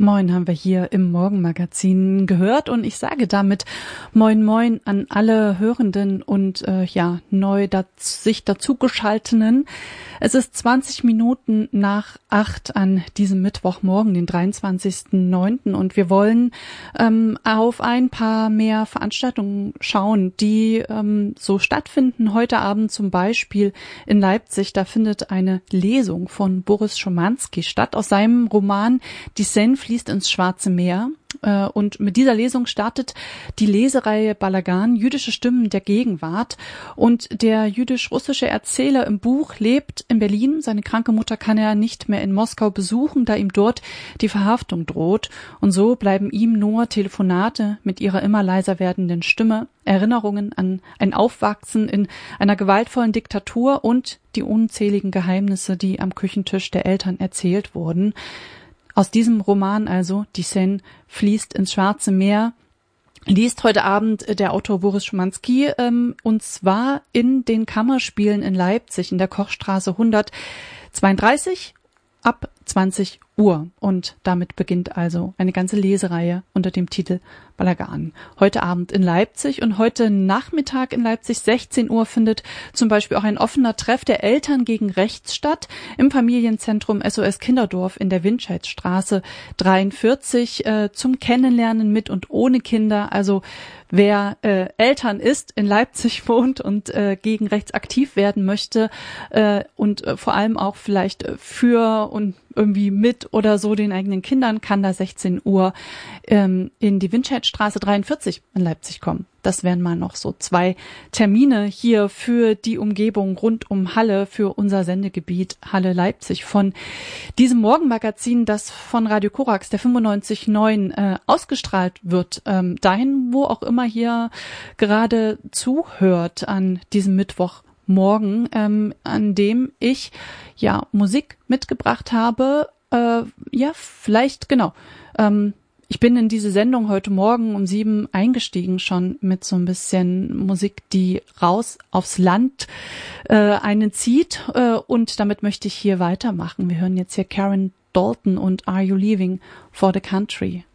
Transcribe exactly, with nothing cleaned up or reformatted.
Moin haben wir hier im Morgenmagazin gehört und ich sage damit Moin Moin an alle Hörenden und äh, ja neu dat, sich dazugeschaltenen. Es ist zwanzig Minuten nach acht an diesem Mittwochmorgen, den dreiundzwanzigsten neunten und wir wollen ähm, auf ein paar mehr Veranstaltungen schauen, die ähm, so stattfinden. Heute Abend zum Beispiel in Leipzig, da findet eine Lesung von Boris Schumanski statt aus seinem Roman Die Seine fließt ins Schwarze Meer. Und mit dieser Lesung startet die Lesereihe Balagan, jüdische Stimmen der Gegenwart. Und der jüdisch-russische Erzähler im Buch lebt in Berlin. Seine kranke Mutter kann er nicht mehr in Moskau besuchen, da ihm dort die Verhaftung droht. Und so bleiben ihm nur Telefonate mit ihrer immer leiser werdenden Stimme, Erinnerungen an ein Aufwachsen in einer gewaltvollen Diktatur und die unzähligen Geheimnisse, die am Küchentisch der Eltern erzählt wurden. Aus diesem Roman also, Die Seine fließt ins Schwarze Meer, liest heute Abend der Autor Boris Schumanski, ähm, und zwar in den Kammerspielen in Leipzig in der Kochstraße hundertzweiunddreißig ab zwanzig Uhr. Und damit beginnt also eine ganze Lesereihe unter dem Titel Balagan. Heute Abend in Leipzig und heute Nachmittag in Leipzig sechzehn Uhr findet zum Beispiel auch ein offener Treff der Eltern gegen Rechts statt im Familienzentrum S O S Kinderdorf in der Windscheidstraße dreiundvierzig äh, zum Kennenlernen mit und ohne Kinder. Also wer äh, Eltern ist, in Leipzig wohnt und äh, gegen rechts aktiv werden möchte äh, und äh, vor allem auch vielleicht äh, für und irgendwie mit oder so den eigenen Kindern, kann da sechzehn Uhr ähm, in die Windscheidstraße dreiundvierzig in Leipzig kommen. Das wären mal noch so zwei Termine hier für die Umgebung rund um Halle, für unser Sendegebiet Halle Leipzig von diesem Morgenmagazin, das von Radio Korax, der fünfundneunzig Komma neun, äh, ausgestrahlt wird. Ähm, dahin, wo auch immer hier gerade zuhört an diesem Mittwoch. Morgen, ähm, an dem ich ja Musik mitgebracht habe. Äh, ja, vielleicht, genau. Ähm, ich bin in diese Sendung heute Morgen um sieben eingestiegen, schon mit so ein bisschen Musik, die raus aufs Land äh, einen zieht. Äh, und damit möchte ich hier weitermachen. Wir hören jetzt hier Karen Dalton und Are You Leaving for the Country?